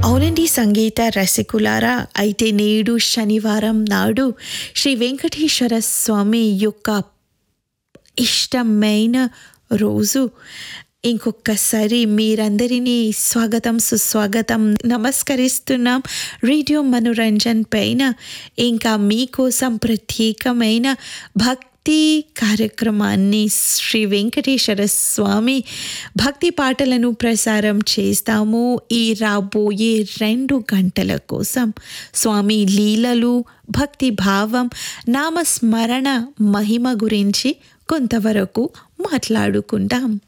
అవునండి సంగీత రసికులారా, అయితే నేడు శనివారం నాడు శ్రీ వెంకటేశ్వర స్వామి యొక్క ఇష్టమైన రోజు. ఇంకొకసారి మీరందరినీ స్వాగతం సుస్వాగతం నమస్కరిస్తున్నాం రేడియో మనోరంజన్ పైన. ఇంకా మీకోసం ప్రత్యేకమైన భక్తి కార్యక్రమాన్ని శ్రీ వెంకటేశ్వర స్వామి భక్తి పాటలను ప్రసారం చేస్తాము. ఈ రాబోయే 2 గంటల కోసం స్వామి లీలలు, భక్తి భావం, నామస్మరణ మహిమ గురించి కొంతవరకు మాట్లాడుకుంటాం.